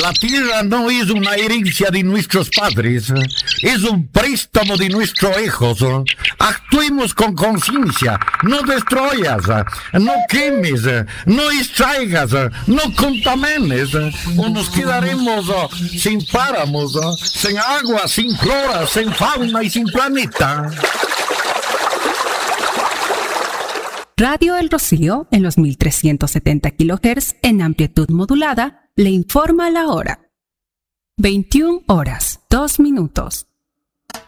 La tierra no es una herencia de nuestros padres, es un préstamo de nuestros hijos. Actuemos con conciencia, no destruyas, no quemes, no extraigas, no contamines, o nos quedaremos sin páramos, sin agua, sin flora, sin fauna y sin planeta. Radio El Rocío, en los 1370 kHz en amplitud modulada, le informa la hora. 21 horas, 2 minutos.